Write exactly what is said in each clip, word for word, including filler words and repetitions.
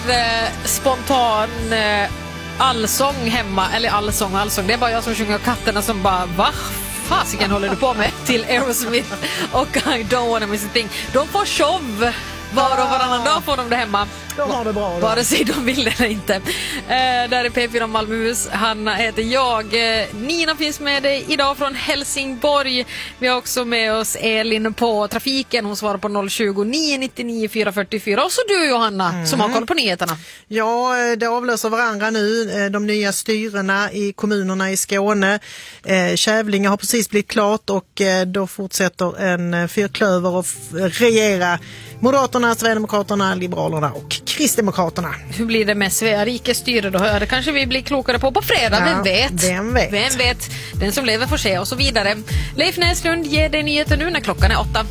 Eh, spontan eh, allsång hemma, eller allsång allsång, det är bara jag som sjunger, katterna som bara, va? Fasiken håller du på med? Till Aerosmith och I don't wanna miss a thing. De får show var och varannan dag, får de det hemma. De har det bra. Då. Vare sig de vill eller inte. Eh, där är P fyra Malmöhus. Hanna heter jag. Eh, Nina finns med dig idag från Helsingborg. Vi har också med oss Elin på trafiken. Hon svarar på noll tjugo, nio nittionio, fyra fyrtiofyra. Och så du, Johanna, mm. som har koll på nyheterna. Ja, det avlöser varandra nu. De nya styrena i kommunerna i Skåne. Eh, Kävlinge har precis blivit klart och eh, då fortsätter en fyrklöver att regera. Moderaterna, Sverigedemokraterna, Liberalerna och Kristdemokraterna. Hur blir det med Svea rikes styre då? Det kanske vi blir klokare på på fredag, ja, vem vet? Vem vet? Vem vet? Den som lever får se och så vidare. Leif Näslund ger dig nyheter nu när klockan är åtta.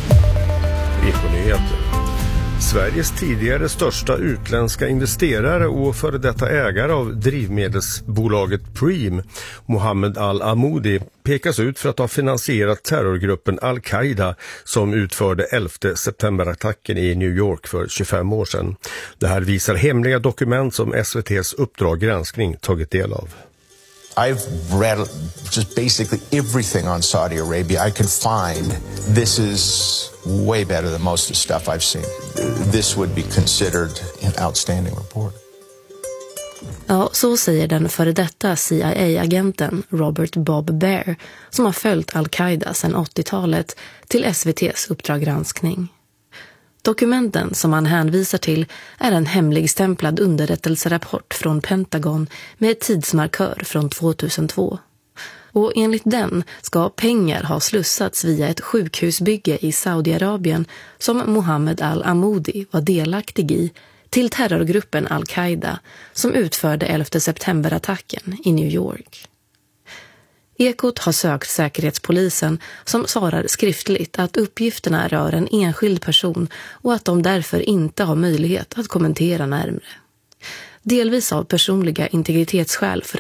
Ekonyheter. Sveriges tidigare största utländska investerare och före detta ägare av drivmedelsbolaget Preem, Mohammed Al-Amoudi, pekas ut för att ha finansierat terrorgruppen Al-Qaida som utförde elfte september-attacken i New York för tjugofem år sedan. Det här visar hemliga dokument som S V T:s Uppdrag granskning tagit del av. I've read just basically everything on Saudi Arabia I could find. This is way better than most of the stuff I've seen. This would be considered an outstanding report. Ja, så säger den före detta C I A-agenten Robert Bob Baer, som har följt Al-Qaida sedan åttiotalet, till S V T:s Uppdrag granskning. Dokumenten som han hänvisar till är en hemligstämplad underrättelserapport från Pentagon med tidsmarkör från tvåtusentvå. Och enligt den ska pengar ha slussats via ett sjukhusbygge i Saudiarabien som Mohammed Al-Amoudi var delaktig i till terrorgruppen Al-Qaida som utförde elfte september-attacken i New York. Ekot har sökt Säkerhetspolisen som svarar skriftligt att uppgifterna rör en enskild person och att de därför inte har möjlighet att kommentera närmare. Delvis av personliga integritetsskäl för